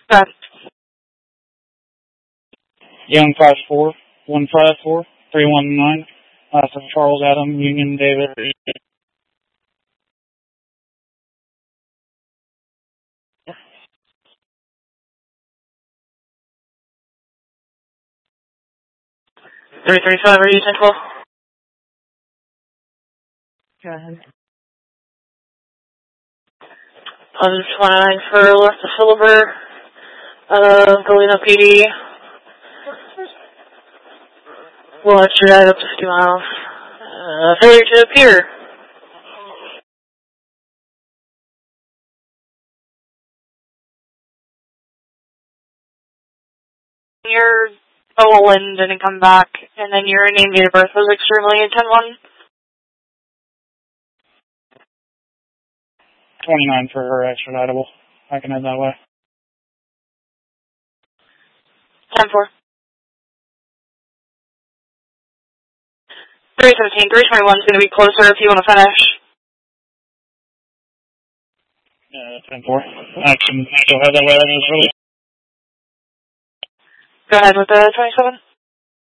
Go ahead. Young 54154-319. Last of Charles Adam, Union David. .335, are you 10-12? Go ahead. Positive 29 for West of Philibert, Galena PD. We'll let you ride up to 50 miles. Failure to appear. Your Olin didn't come back, and then your name, date of birth was extremely 10-1. 29 for her extraditable. I can head that way. 10-4. 317, 321 is going to be closer if you want to finish. 10-4. I can still head that way. Go ahead with the 27.